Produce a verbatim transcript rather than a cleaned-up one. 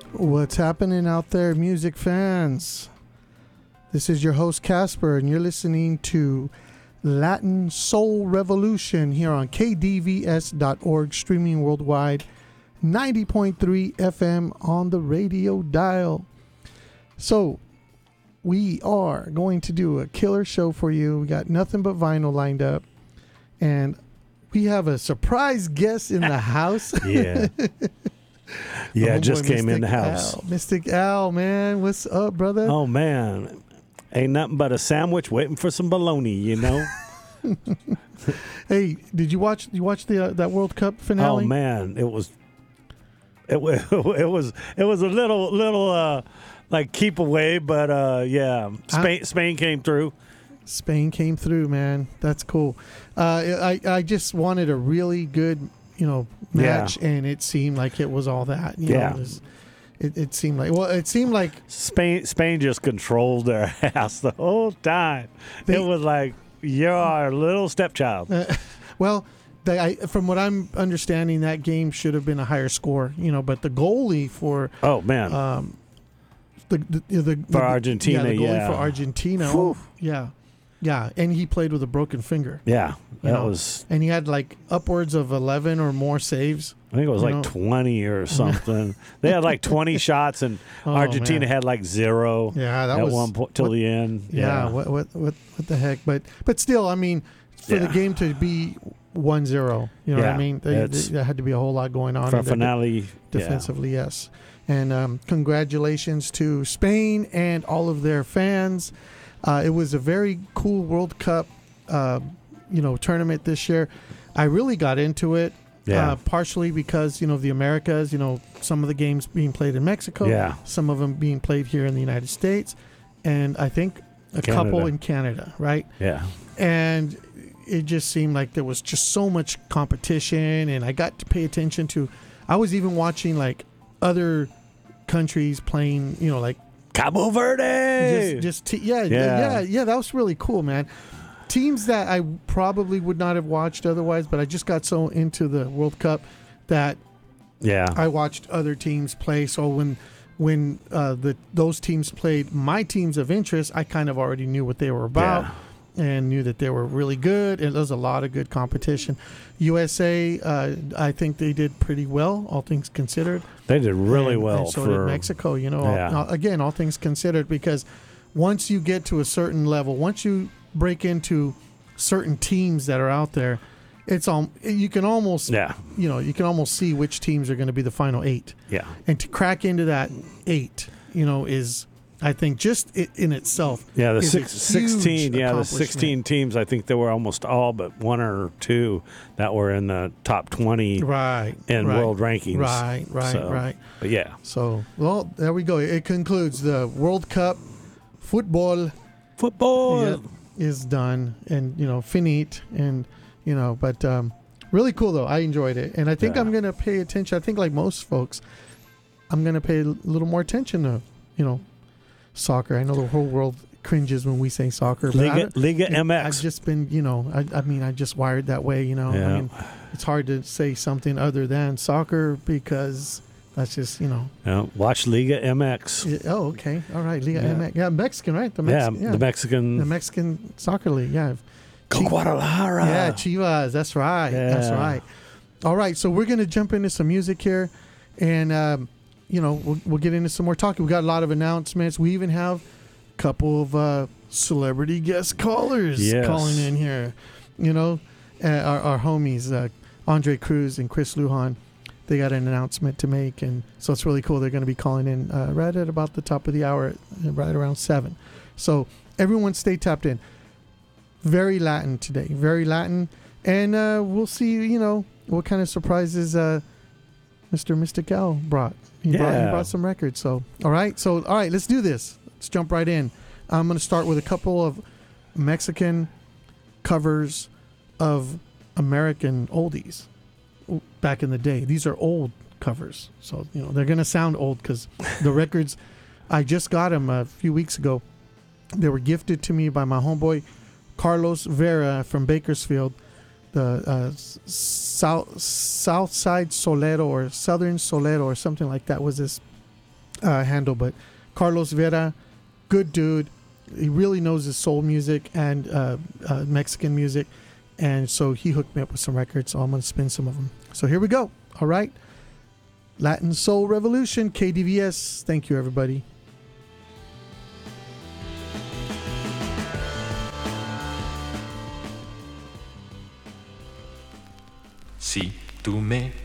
What's happening out there, music fans? This is your host, Casper, and you're listening to Latin Soul Revolution here on K D V S dot org, streaming worldwide, ninety point three F M on the radio dial. So, we are going to do a killer show for you. We got nothing but vinyl lined up, and we have a surprise guest in the house. Yeah. Yeah, just came Mystic in the house. Al. Mystic Al, man. What's up, brother? Oh, man. Ain't nothing but a sandwich waiting for some bologna, you know? Hey, did you watch you watch the uh, that World Cup Oh, finale? man. It was it was it was it was a little little uh like keep away, but uh yeah, Spain I, Spain came through. Spain came through, man. That's cool. Uh I I just wanted a really good, you know, match, yeah. and it seemed like it was all that. You yeah. know, it, was, it, it seemed like, well, it seemed like Spain Spain just controlled their ass the whole time. They, it was like, you're our little stepchild. Uh, well, they, I, from what I'm understanding, that game should have been a higher score, you know, but the goalie for oh man, um, the the, the, the for Argentina, yeah, the goalie yeah. for Argentina, oh, yeah, yeah, and he played with a broken finger. Yeah. That know? was, and he had like upwards of eleven or more saves. I think it was like know? twenty or something. They had like twenty shots, and oh, Argentina man. had like zero. Yeah, that at was one point till what, the end. Yeah, yeah. What, what what what the heck? But but still, I mean, for yeah. the game to be one zero, you know yeah, what I mean? They, they, there had to be a whole lot going on for a finale. Defensively, yeah. yes. And um, congratulations to Spain and all of their fans. Uh, it was a very cool World Cup. Uh, you know, tournament this year. I really got into it, yeah. uh, partially because, you know, the Americas, you know, some of the games being played in Mexico, yeah. some of them being played here in the United States, and I think a Canada. couple in Canada, right? Yeah. And it just seemed like there was just so much competition, and I got to pay attention to, I was even watching like other countries playing, you know, like Cabo Verde. Just, just t- yeah, yeah, yeah, yeah, that was really cool, man. Teams that I probably would not have watched otherwise, but I just got so into the World Cup that yeah, I watched other teams play. So when when uh, the those teams played my teams of interest, I kind of already knew what they were about yeah. and knew that they were really good. And there was a lot of good competition. U S A, uh, I think they did pretty well, all things considered. They did really and, well. And so for, did Mexico. You know, yeah. all, again, all things considered, because once you get to a certain level, once you break into certain teams that are out there, it's all you can almost yeah. you know you can almost see which teams are going to be the final eight. Yeah, and to crack into that eight, you know, is I think just it in itself. Yeah, the six, sixteen. Yeah, the sixteen teams. I think there were almost all but one or two that were in the top twenty. Right. In right, world rankings. Right. Right. So, right. But yeah. So well, there we go. It concludes the World Cup football. Football. Yeah, is done, and you know, finite, and you know, but um, really cool though. I enjoyed it, and I think yeah. I'm gonna pay attention. I think like most folks, I'm gonna pay a little more attention to, you know, soccer. I know the whole world cringes when we say soccer. But Liga, Liga M X. I've just been, you know, I, I mean, I just wired that way. You know, yeah. I mean, it's hard to say something other than soccer because. That's just, you know. Yeah, watch Liga M X. Yeah, oh, okay. All right. Liga yeah. M X. Yeah, Mexican, right? The Mexican, yeah, yeah, the Mexican. The Mexican soccer league, yeah. Go Ch- Guadalajara. Yeah, Chivas. That's right. Yeah. That's right. All right. So we're going to jump into some music here. And, um, you know, we'll, we'll get into some more talking. We got a lot of announcements. We even have a couple of uh, celebrity guest callers yes. calling in here. You know, uh, our, our homies, uh, Andre Cruz and Chris Lujan. They got an announcement to make, and so it's really cool. They're going to be calling in uh, right at about the top of the hour, right around seven. So everyone stay tapped in. Very Latin today, very Latin, and uh, we'll see, you know, what kind of surprises uh, Mister Mystic Al brought. He, yeah. brought. he brought some records. So, all right. So, all right, let's do this. Let's jump right in. I'm going to start with a couple of Mexican covers of American oldies. Back in the day. These are old covers, so you know they're gonna sound old because the records I just got them a few weeks ago. They were gifted to me by my homeboy Carlos Vera from Bakersfield. The uh, south South Side Solero or Southern Solero or something like that was this uh, handle. But Carlos Vera, good dude. He really knows his soul music and uh, uh, Mexican music. And so he hooked me up with some records. So I'm going to spin some of them. So here we go. All right. Latin Soul Revolution, K D V S. Thank you, everybody. Si tú me